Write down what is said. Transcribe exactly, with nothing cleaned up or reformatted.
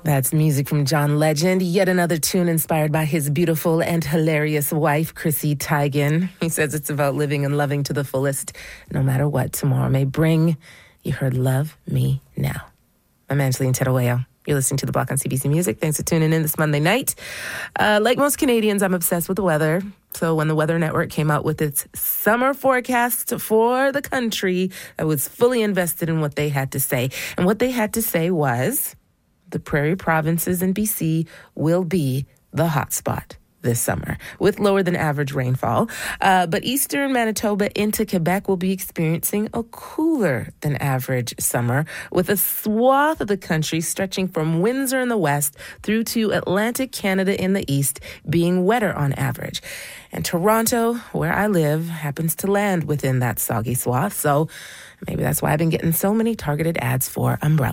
That's music from John Legend, yet another tune inspired by his beautiful and hilarious wife, Chrissy Teigen. He says it's about living and loving to the fullest, no matter what tomorrow may bring. You heard Love Me Now. I'm Angeline Terueo. You're listening to The Block on C B C Music. Thanks for tuning in this Monday night. Uh, like most Canadians, I'm obsessed with the weather. So when the Weather Network came out with its summer forecast for the country, I was fully invested in what they had to say. And what they had to say was the prairie provinces in B C will be the hotspot this summer, with lower than average rainfall. Uh, but eastern Manitoba into Quebec will be experiencing a cooler than average summer, with a swath of the country stretching from Windsor in the west through to Atlantic Canada in the east being wetter on average. And Toronto, where I live, happens to land within that soggy swath. So maybe that's why I've been getting so many targeted ads for umbrellas.